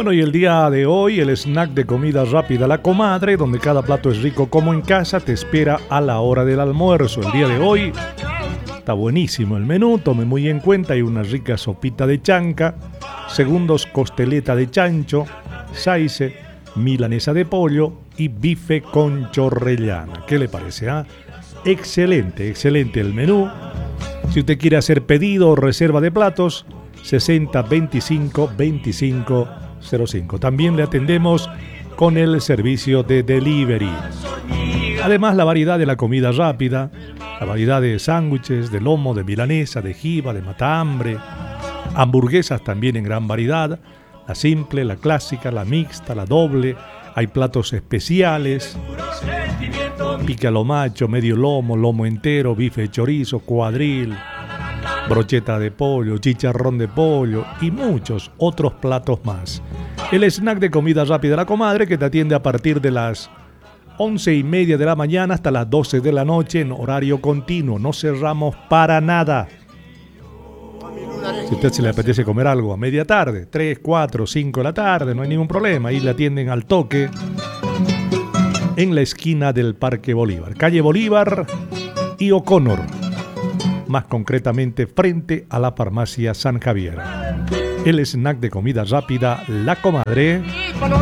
Bueno, y el día de hoy el snack de comida rápida La Comadre, donde cada plato es rico como en casa, te espera a la hora del almuerzo. El día de hoy está buenísimo el menú, tome muy en cuenta, hay una rica sopita de chanca, segundos costeleta de chancho, saice, milanesa de pollo y bife con chorrellana. ¿Qué le parece? Excelente, excelente el menú. Si usted quiere hacer pedido o reserva de platos, 60 25 25 05. También le atendemos con el servicio de delivery. Además, la variedad de la comida rápida, la variedad de sándwiches, de lomo, de milanesa, de jiba, de matambre, hamburguesas también en gran variedad, la simple, la clásica, la mixta, la doble, hay platos especiales, pica lo macho, medio lomo, lomo entero, bife de chorizo, cuadril, brocheta de pollo, chicharrón de pollo y muchos otros platos más. El snack de comida rápida La Comadre, que te atiende a partir de las 11:30 de la mañana hasta las 12 de la noche en horario continuo. No cerramos para nada. Si a usted se le apetece comer algo a media tarde, 3, 4, 5 de la tarde, no hay ningún problema. Ahí le atienden al toque en la esquina del Parque Bolívar, calle Bolívar y O'Connor, más concretamente frente a la farmacia San Javier. El snack de comida rápida La Comadre